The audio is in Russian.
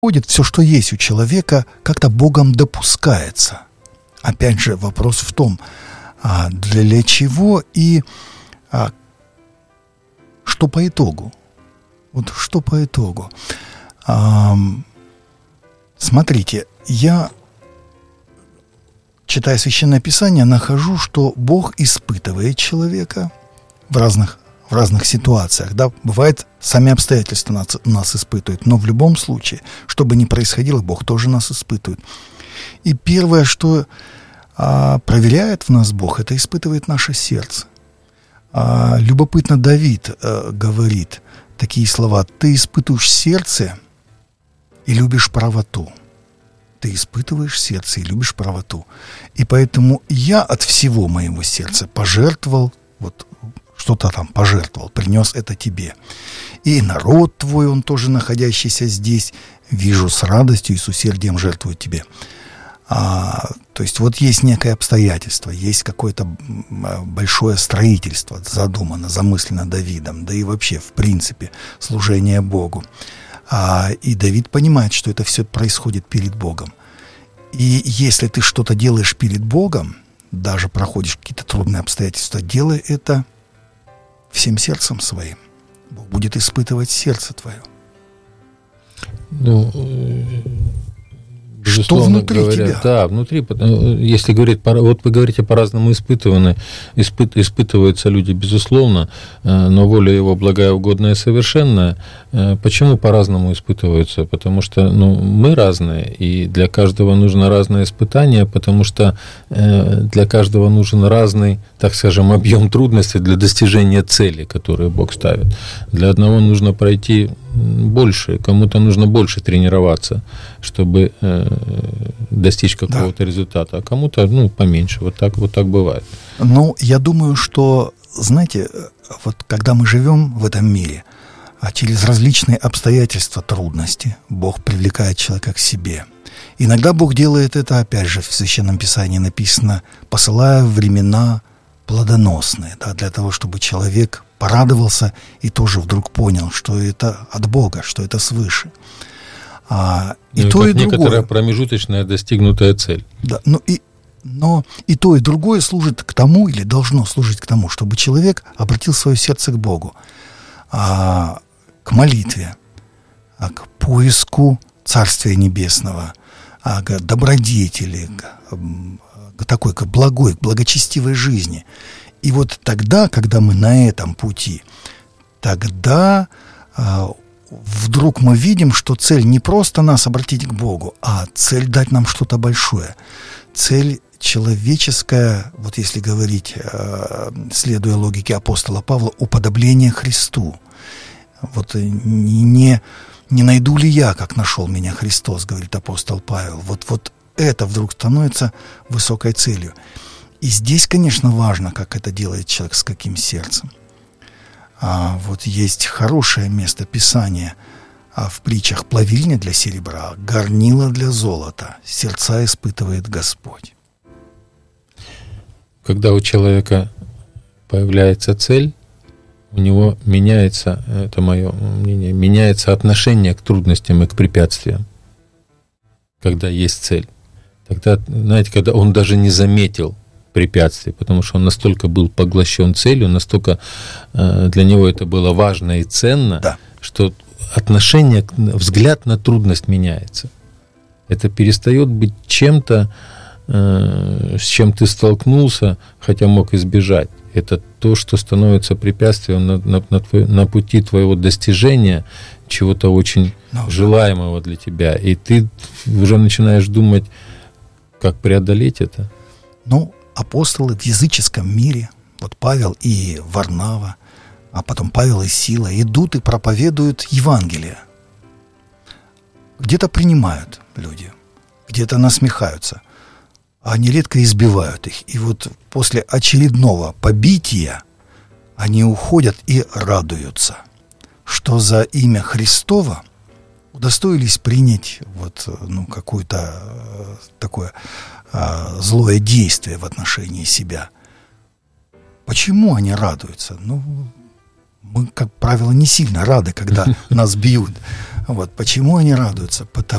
происходит, все, что есть у человека, как-то Богом допускается. Опять же, вопрос в том, для чего и что по итогу. Вот что по итогу. Смотрите, я, читая Священное Писание, нахожу, что Бог испытывает человека в разных ситуациях. Да, бывает, сами обстоятельства нас испытывают, но в любом случае, что бы ни происходило, Бог тоже нас испытывает. И первое, что проверяет в нас Бог, это испытывает наше сердце. Любопытно, Давид говорит такие слова: «Ты испытываешь сердце и любишь правоту». Ты испытываешь сердце и любишь правоту. И поэтому я от всего моего сердца пожертвовал, вот что-то там пожертвовал, принес это тебе. И народ твой, он тоже находящийся здесь, вижу, с радостью и с усердием жертвует тебе. То есть вот есть некое обстоятельство, есть какое-то большое строительство задумано, замыслено Давидом, да и вообще, в принципе, служение Богу. И Давид понимает, что это все происходит перед Богом. И если ты что-то делаешь перед Богом, даже проходишь какие-то трудные обстоятельства, делай это всем сердцем своим. Бог будет испытывать сердце твое. Что внутри говоря, тебя? Да, внутри. Если говорить, вот вы говорите, по-разному испытываются люди, безусловно, но воля его благая, угодная и совершенная. Почему по-разному испытываются? Потому что мы разные, и для каждого нужно разное испытание, потому что для каждого нужен разный, так скажем, объем трудностей для достижения цели, которую Бог ставит. Для одного нужно пройти больше, кому-то нужно больше тренироваться, чтобы достичь какого-то результата, а кому-то поменьше. Вот так бывает. Я думаю, что, знаете, вот когда мы живем в этом мире, через различные обстоятельства, трудности, Бог привлекает человека к себе. Иногда Бог делает это, опять же, в Священном Писании написано, посылая времена плодоносные, для того, чтобы человек порадовался и тоже вдруг понял, что это от Бога, что это свыше. И то, и другое. Некоторая промежуточная достигнутая цель. Да, но и то, и другое служит к тому, или должно служить к тому, чтобы человек обратил свое сердце к Богу, к молитве, к поиску Царствия Небесного, к добродетели, к такой, к благой, к благочестивой жизни. И вот тогда, когда мы на этом пути, тогда вдруг мы видим, что цель не просто нас обратить к Богу, а цель дать нам что-то большое. Цель человеческая, вот если говорить, следуя логике апостола Павла, уподобление Христу. Вот не найду ли я, как нашел меня Христос, говорит апостол Павел. Вот это вдруг становится высокой целью. И здесь, конечно, важно, как это делает человек, с каким сердцем. Вот есть хорошее место Писания в притчах: плавильня для серебра, горнило для золота, сердца испытывает Господь. Когда у человека появляется цель, у него меняется, это мое мнение, меняется отношение к трудностям и к препятствиям. Когда есть цель. Тогда, знаете, когда он даже не заметил препятствий, потому что он настолько был поглощен целью, настолько для него это было важно и ценно, что отношение, взгляд на трудность меняется. Это перестает быть чем-то, с чем ты столкнулся, хотя мог избежать. Это то, что становится препятствием на пути твоего достижения чего-то очень желаемого для тебя. И ты уже начинаешь думать, как преодолеть это. Апостолы в языческом мире, вот Павел и Варнава, а потом Павел и Сила, идут и проповедуют Евангелие. Где-то принимают люди, где-то насмехаются, а нередко избивают их. И вот после очередного побития они уходят и радуются, что за имя Христово удостоились принять какое-то такое злое действие в отношении себя. Почему они радуются? Мы, как правило, не сильно рады, когда нас бьют. Почему они радуются? Потому